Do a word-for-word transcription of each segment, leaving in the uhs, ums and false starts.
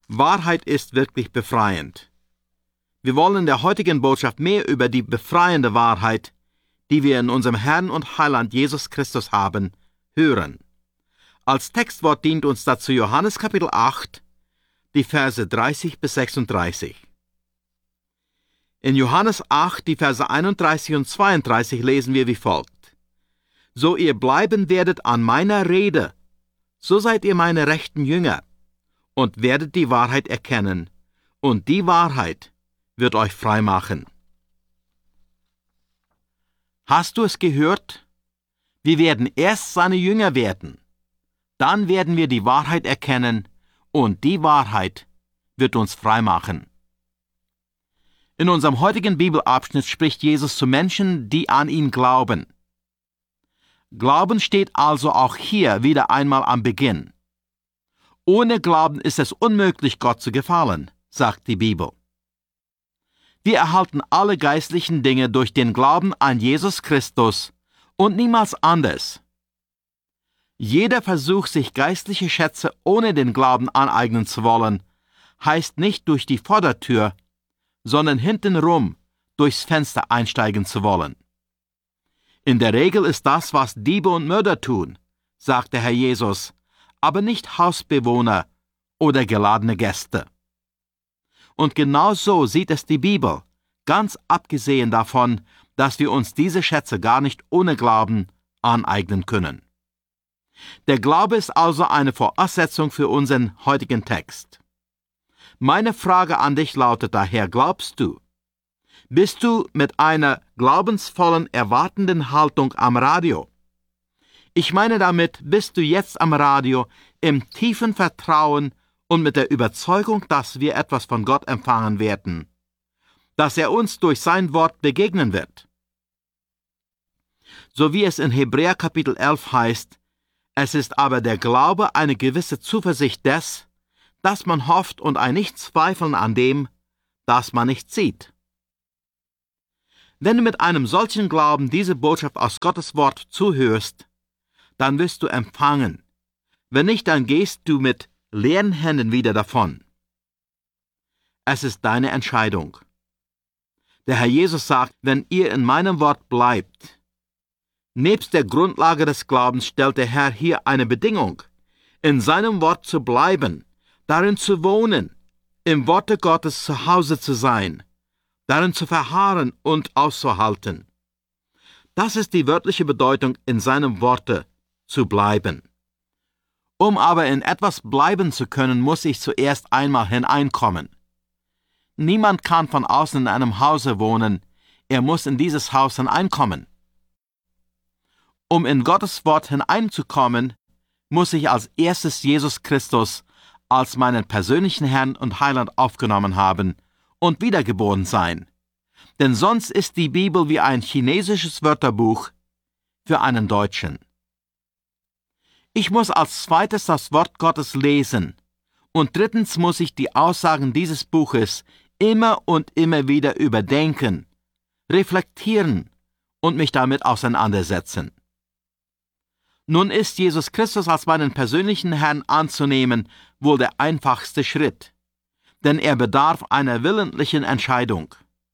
Wahrheit ist wirklich befreiend. Wir wollen in der heutigen Botschaft mehr über die befreiende Wahrheit, die wir in unserem Herrn und Heiland Jesus Christus haben, hören. Als Textwort dient uns dazu Johannes Kapitel acht, die Verse dreißig bis sechsunddreißig. In Johannes acht, die Verse einunddreißig und zweiunddreißig lesen wir wie folgt: So ihr bleiben werdet an meiner Rede, so seid ihr meine rechten Jünger und werdet die Wahrheit erkennen, und die Wahrheit wird euch frei machen. Hast du es gehört? Wir werden erst seine Jünger werden. Dann werden wir die Wahrheit erkennen, und die Wahrheit wird uns frei machen. In unserem heutigen Bibelabschnitt spricht Jesus zu Menschen, die an ihn glauben. Glauben steht also auch hier wieder einmal am Beginn. Ohne Glauben ist es unmöglich, Gott zu gefallen, sagt die Bibel. Wir erhalten alle geistlichen Dinge durch den Glauben an Jesus Christus und niemals anders. Jeder Versuch, sich geistliche Schätze ohne den Glauben aneignen zu wollen, heißt nicht durch die Vordertür, sondern hintenrum durchs Fenster einsteigen zu wollen. In der Regel ist das, was Diebe und Mörder tun, sagt der Herr Jesus, aber nicht Hausbewohner oder geladene Gäste. Und genau so sieht es die Bibel, ganz abgesehen davon, dass wir uns diese Schätze gar nicht ohne Glauben aneignen können. Der Glaube ist also eine Voraussetzung für unseren heutigen Text. Meine Frage an dich lautet daher: Glaubst du? Bist du mit einer glaubensvollen, erwartenden Haltung am Radio? Ich meine damit, bist du jetzt am Radio im tiefen Vertrauen und mit der Überzeugung, dass wir etwas von Gott empfangen werden, dass er uns durch sein Wort begegnen wird. So wie es in Hebräer Kapitel elf heißt: Es ist aber der Glaube eine gewisse Zuversicht des, dass man hofft, und ein Nichtzweifeln an dem, das man nicht sieht. Wenn du mit einem solchen Glauben diese Botschaft aus Gottes Wort zuhörst, dann wirst du empfangen. Wenn nicht, dann gehst du mit leeren Händen wieder davon. Es ist deine Entscheidung. Der Herr Jesus sagt, wenn ihr in meinem Wort bleibt. Nebst der Grundlage des Glaubens stellt der Herr hier eine Bedingung, in seinem Wort zu bleiben, darin zu wohnen, im Worte Gottes zu Hause zu sein, darin zu verharren und auszuhalten. Das ist die wörtliche Bedeutung, in seinem Worte zu bleiben. Um aber in etwas bleiben zu können, muss ich zuerst einmal hineinkommen. Niemand kann von außen in einem Hause wohnen, er muss in dieses Haus hineinkommen. Um in Gottes Wort hineinzukommen, muss ich als erstes Jesus Christus als meinen persönlichen Herrn und Heiland aufgenommen haben und wiedergeboren sein. Denn sonst ist die Bibel wie ein chinesisches Wörterbuch für einen Deutschen. Ich muss als zweites das Wort Gottes lesen und drittens muss ich die Aussagen dieses Buches immer und immer wieder überdenken, reflektieren und mich damit auseinandersetzen. Nun ist Jesus Christus als meinen persönlichen Herrn anzunehmen wohl der einfachste Schritt, denn er bedarf einer willentlichen Entscheidung.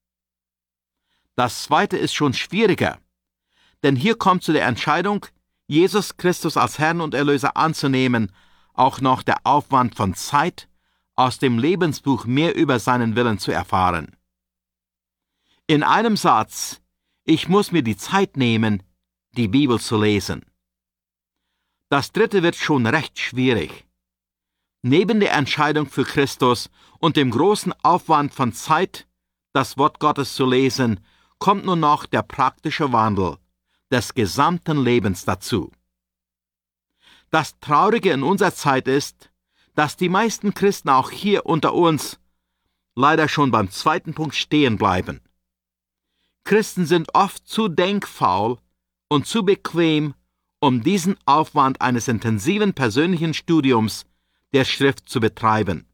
Das zweite ist schon schwieriger, denn hier kommt zu der Entscheidung, Jesus Christus als Herrn und Erlöser anzunehmen, auch noch der Aufwand von Zeit, aus dem Lebensbuch mehr über seinen Willen zu erfahren. In einem Satz: Ich muss mir die Zeit nehmen, die Bibel zu lesen. Das dritte wird schon recht schwierig. Neben der Entscheidung für Christus und dem großen Aufwand von Zeit, das Wort Gottes zu lesen, kommt nun noch der praktische Wandel des gesamten Lebens dazu. Das Traurige in unserer Zeit ist, dass die meisten Christen auch hier unter uns leider schon beim zweiten Punkt stehen bleiben. Christen sind oft zu denkfaul und zu bequem, um diesen Aufwand eines intensiven persönlichen Studiums der Schrift zu betreiben.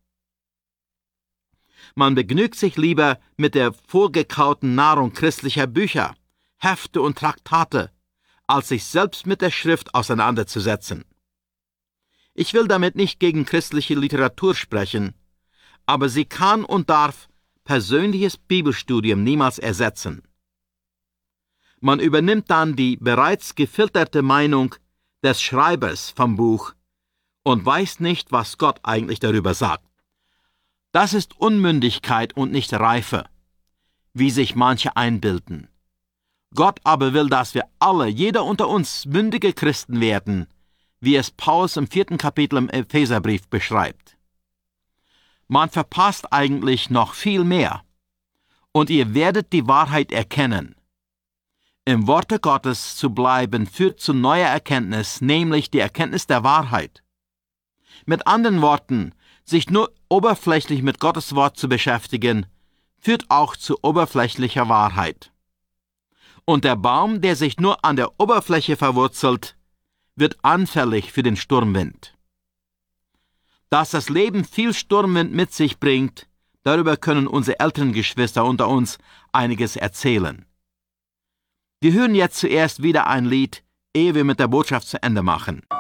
Man begnügt sich lieber mit der vorgekauten Nahrung christlicher Bücher, Hefte und Traktate, als sich selbst mit der Schrift auseinanderzusetzen. Ich will damit nicht gegen christliche Literatur sprechen, aber sie kann und darf persönliches Bibelstudium niemals ersetzen. Man übernimmt dann die bereits gefilterte Meinung des Schreibers vom Buch und weiß nicht, was Gott eigentlich darüber sagt. Das ist Unmündigkeit und nicht Reife, wie sich manche einbilden. Gott aber will, dass wir alle, jeder unter uns, mündige Christen werden, wie es Paulus im vierten Kapitel im Epheserbrief beschreibt. Man verpasst eigentlich noch viel mehr, und ihr werdet die Wahrheit erkennen. Im Worte Gottes zu bleiben führt zu neuer Erkenntnis, nämlich die Erkenntnis der Wahrheit. Mit anderen Worten, sich nur oberflächlich mit Gottes Wort zu beschäftigen, führt auch zu oberflächlicher Wahrheit. Und der Baum, der sich nur an der Oberfläche verwurzelt, wird anfällig für den Sturmwind. Dass das Leben viel Sturmwind mit sich bringt, darüber können unsere älteren Geschwister unter uns einiges erzählen. Wir hören jetzt zuerst wieder ein Lied, ehe wir mit der Botschaft zu Ende machen.